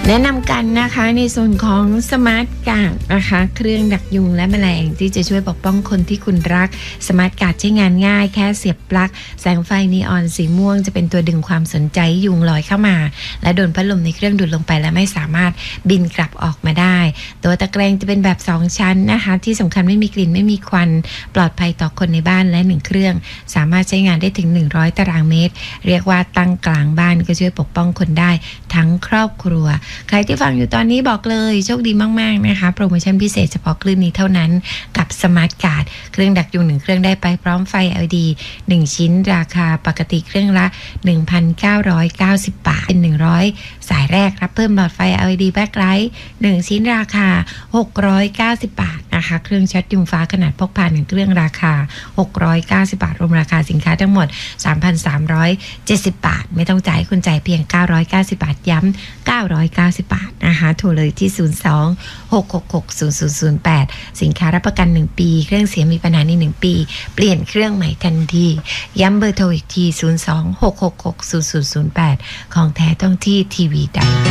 แนะนำกันนะคะในส่วนของสมาร์ทการ์ดนะคะเครื่องดักยุงและแมลงที่จะช่วยปกป้องคนที่คุณรักสมาร์ทการ์ดใช้งานง่ายแค่เสียบปลั๊กแสงไฟนีออนสีม่วงจะเป็นตัวดึงความสนใจยุงลอยเข้ามาและโดนพัดลมในเครื่องดูดลงไปและไม่สามารถบินกลับออกมาได้ตัวตะแกรงจะเป็นแบบ2ชั้นนะคะที่สำคัญไม่มีกลิ่นไม่มีควันปลอดภัยต่อคนในบ้านและ1เครื่องสามารถใช้งานได้ถึง100ตารางเมตรเรียกว่าตั้งกลางบ้านก็ช่วยปกป้องคนได้ทั้งครอบครัวใครที่ฟังอยู่ตอนนี้บอกเลยโชคดีมากๆนะคะโปรโมชั่นพิเศษเฉพาะคลื่นนี้เท่านั้นกับสมาร์ทการ์ดเครื่องดักยุง1เครื่องได้ไปพร้อมไฟ LED 1ชิ้นราคาปกติเครื่องละ 1,990 บาทเป็น100สายแรกรับเพิ่มหลอดไฟ LED Backlight 1ชิ้นราคา690 บาทนะคะเครื่องช็อตยุงฟ้าขนาดพกพา1เครื่องราคา690 บาทรวมราคาสินค้าทั้งหมด 3,370 บาทไม่ต้องจ่ายคุณจ่ายเพียง990 บาทย้ำ990 บาทนะคะโทรเลยที่02-666-0008สินค้ารับประกัน1ปีเครื่องเสียมีปัญหาใน1ปีเปลี่ยนเครื่องใหม่ทันทีย้ำเบอร์โทรอีกที02-666-0008ของแท้ต้องที่ทีวีดัง